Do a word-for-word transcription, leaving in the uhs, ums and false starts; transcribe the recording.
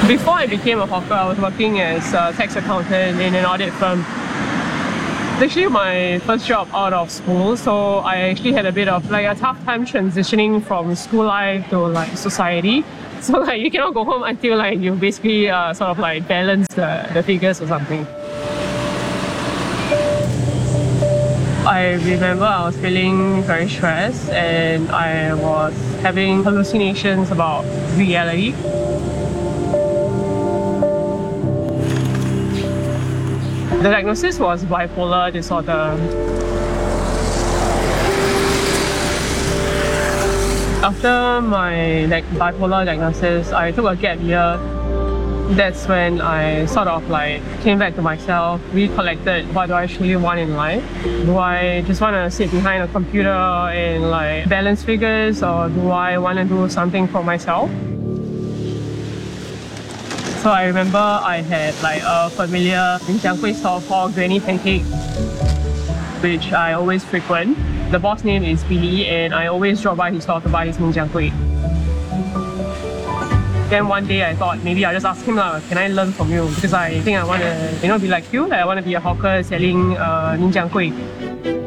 Before I became a hawker, I was working as a tax accountant in an audit firm. It's actually my first job out of school, so I actually had a bit of like a tough time transitioning from school life to like society. So like you cannot go home until like you basically uh, sort of like balance the, the figures or something. I remember I was feeling very stressed and I was having hallucinations about reality. The diagnosis was bipolar disorder. After my like bipolar diagnosis, I took a gap year. That's when I sort of like came back to myself, recollected what do I actually want in life. Do I just want to sit behind a computer and like balance figures, or do I want to do something for myself? So I remember I had like a familiar Min Chiang Kueh stall called Granny Pancake, which I always frequent. The boss name is Billy and I always drop by his stall to buy his Min Chiang Kueh. Then one day I thought maybe I'll just ask him, lah, can I learn from you? Because I think I want to, you know, be like you. Like I want to be a hawker selling uh, Min Chiang Kueh.